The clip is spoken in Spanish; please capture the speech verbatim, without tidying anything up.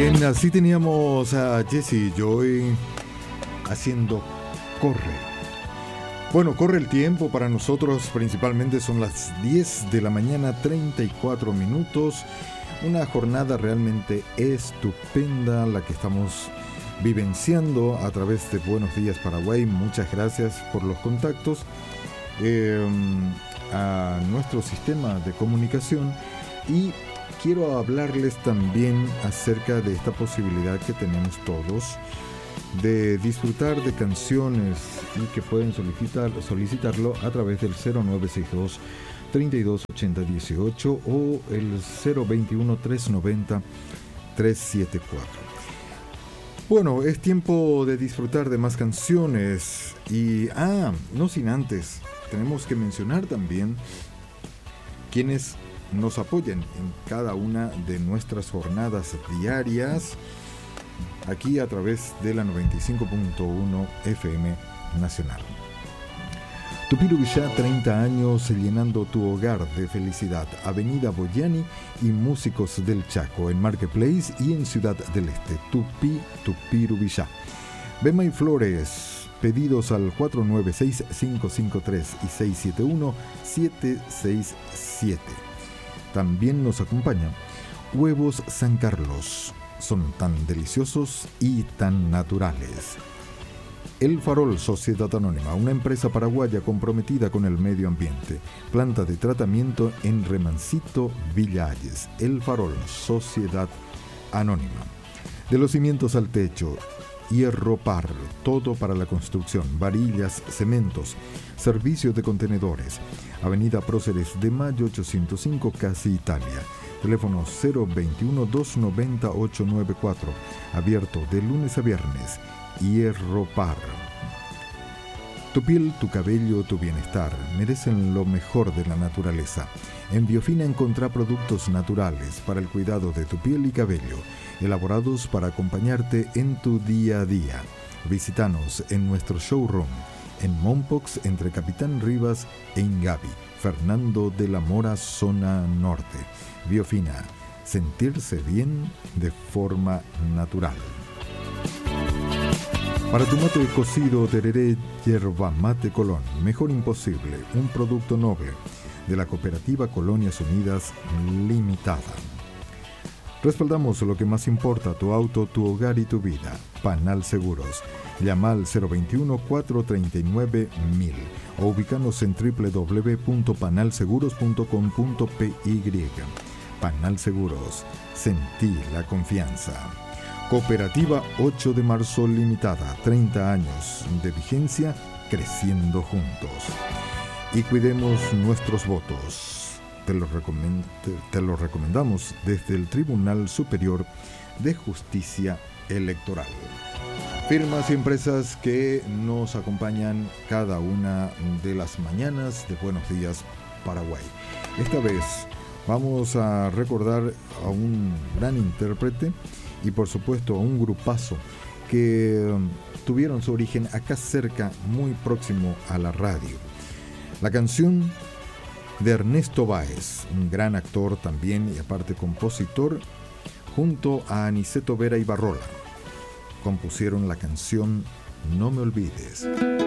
Bien, así teníamos a Jesse Joy haciendo Corre. Bueno, corre el tiempo para nosotros, principalmente son las diez de la mañana, treinta y cuatro minutos. Una jornada realmente estupenda la que estamos vivenciando a través de Buenos Días Paraguay. Muchas gracias por los contactos eh, a nuestro sistema de comunicación, y quiero hablarles también acerca de esta posibilidad que tenemos todos de disfrutar de canciones y que pueden solicitar, solicitarlo a través del cero nueve seis dos, treinta y dos ochenta dieciocho o el cero veintiuno, trescientos noventa, trescientos setenta y cuatro. Bueno, es tiempo de disfrutar de más canciones y, ah, no sin antes, tenemos que mencionar también quienes nos apoyan en cada una de nuestras jornadas diarias aquí a través de la noventa y cinco punto uno F M Nacional. Tupirubillá, treinta años llenando tu hogar de felicidad. Avenida Boyani y Músicos del Chaco, en Marketplace y en Ciudad del Este. Tupi, Tupirubillá. Bema y Flores, pedidos al cuatro nueve seis, cinco cinco tres y seis siete uno, siete seis siete. También nos acompaña Huevos San Carlos. Son tan deliciosos y tan naturales. El Farol Sociedad Anónima, una empresa paraguaya comprometida con el medio ambiente. Planta de tratamiento en Remancito, Villa Ayes. El Farol Sociedad Anónima. De los cimientos al techo, Hierro Par, todo para la construcción. Varillas, cementos, servicio de contenedores. Avenida Próceres de Mayo ochocientos cinco, Casi Italia. Teléfono cero veintiuno, doscientos noventa, ochocientos noventa y cuatro. Abierto de lunes a viernes. Hierro Par. Tu piel, tu cabello, tu bienestar merecen lo mejor de la naturaleza. En Biofina encontrá productos naturales para el cuidado de tu piel y cabello, elaborados para acompañarte en tu día a día. Visítanos en nuestro showroom en Mompox, entre Capitán Rivas e Ingavi, Fernando de la Mora, zona norte. Biofina, sentirse bien de forma natural. Para tu mate cocido, tereré yerba mate Colón, mejor imposible, un producto noble de la cooperativa Colonias Unidas Limitada. Respaldamos lo que más importa, tu auto, tu hogar y tu vida. Panal Seguros. Llama al cero veintiuno, cuatrocientos treinta y nueve, mil o ubicanos en doble u doble u doble u punto panal seguros punto com punto p y. Panal Seguros. Sentí la confianza. Cooperativa ocho de marzo Limitada, treinta años de vigencia, creciendo juntos. Y cuidemos nuestros votos. Te lo, recomend- te lo recomendamos desde el Tribunal Superior de Justicia Electoral. Firmas y empresas que nos acompañan cada una de las mañanas de Buenos Días Paraguay. Esta vez vamos a recordar a un gran intérprete y por supuesto a un grupazo que tuvieron su origen acá cerca, muy próximo a la radio. La canción de Ernesto Báez, un gran actor también y aparte compositor, junto a Aniceto Vera Ibarrola, compusieron la canción No me olvides.